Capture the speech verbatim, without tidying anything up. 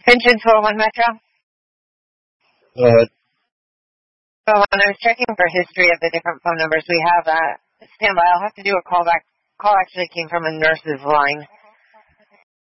Pension two oh one Metro. Go ahead. So when I was checking for history of the different phone numbers we have, uh, stand by, I'll have to do a call back. Call actually came from a nurse's line.